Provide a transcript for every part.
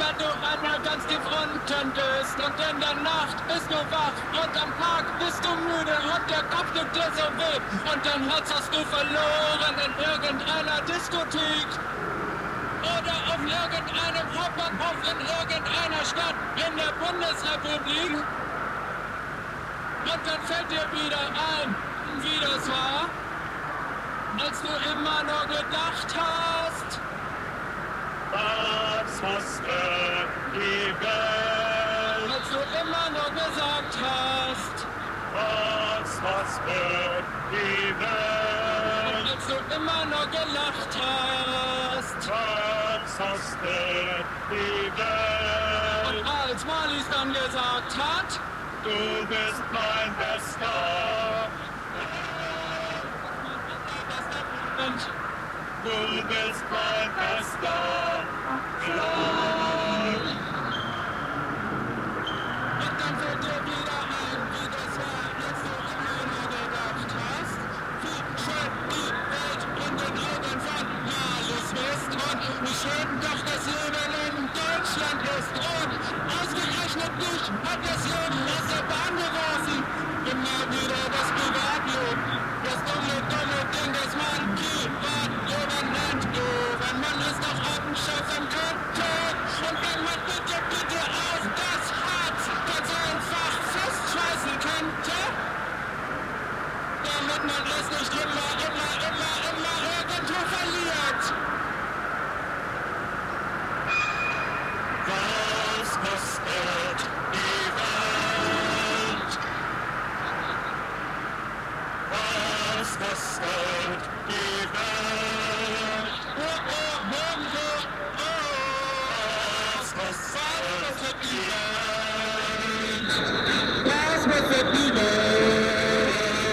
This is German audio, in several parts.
wenn du einmal ganz tief unten bist und in der Nacht bist du wach und am Tag bist du müde und der Kopf tut dir so weh und dein Herz hast du verloren in irgendeiner Diskothek oder auf irgendeinem Hauptbahnhof in irgendeiner Stadt in der Bundesrepublik und dann fällt dir wieder ein, wie das war, als du immer nur gedacht hast, was kostet die Welt? Als du immer nur gesagt hast, Was kostet die Welt? als du immer nur gelacht hast. Was kostet die Welt? Und als Marlies dann gesagt hat, Du bist mein Bester. und Du bist mein Bester. dann fällt dir wieder ein, wie das war, als du immer nur gedacht hast, wie schön die Welt in den Augen von Marlies ist und wie schön doch das Leben in Deutschland ist. Und ausgerechnet dich hat das Leben aus der Bahn geworfen. Immer wieder das Privatleben, das dumme Ding, das man Privatleben nennt. Wenn man es doch abschaffen könnte und wenn man bitte auf das Herz ganz einfach festschweißen könnte, damit man es nicht immer irgendwo verliert. Was kostet die Welt? Was kostet die Welt? Was kostet die Welt? Was kostet die Welt?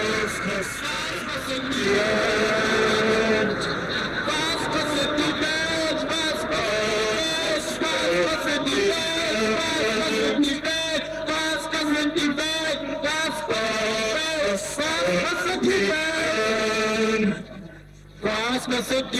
Was kostet die Welt? Was kostet die Welt? Was kostet die Welt? Was kostet die Welt? Was kostet die Welt? Was kostet die